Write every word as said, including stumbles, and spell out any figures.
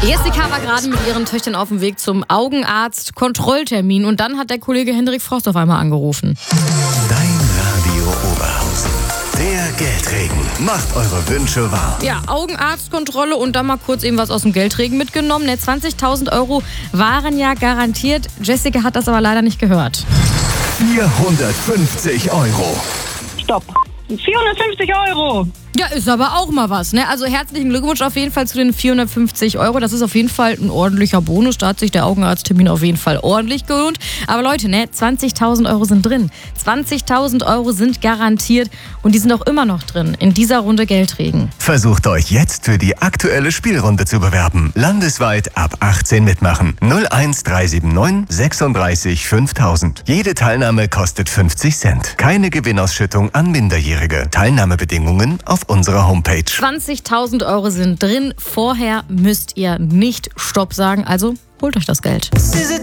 Jessica war gerade mit ihren Töchtern auf dem Weg zum Augenarzt-Kontrolltermin und dann hat der Kollege Hendrik Frost auf einmal angerufen. Dein Radio Oberhausen. Der Geldregen macht eure Wünsche wahr. Ja, Augenarztkontrolle und dann mal kurz eben was aus dem Geldregen mitgenommen. Ne, zwanzigtausend Euro waren ja garantiert. Jessica hat das aber leider nicht gehört. vierhundertfünfzig Euro. Stopp. vierhundertfünfzig Euro. Ja, ist aber auch mal was, ne? Also herzlichen Glückwunsch auf jeden Fall zu den vierhundertfünfzig Euro. Das ist auf jeden Fall ein ordentlicher Bonus. Da hat sich der Augenarzttermin auf jeden Fall ordentlich gelohnt. Aber Leute, ne? zwanzigtausend Euro sind drin. zwanzigtausend Euro sind garantiert und die sind auch immer noch drin in dieser Runde Geldregen. Versucht euch jetzt für die aktuelle Spielrunde zu bewerben. Landesweit ab achtzehn mitmachen. null eins drei sieben neun sechsunddreißig fünftausend. Jede Teilnahme kostet fünfzig Cent. Keine Gewinnausschüttung an Minderjährige. Teilnahmebedingungen auf unserer Homepage. zwanzigtausend Euro sind drin. Vorher müsst ihr nicht Stopp sagen. Also holt euch das Geld.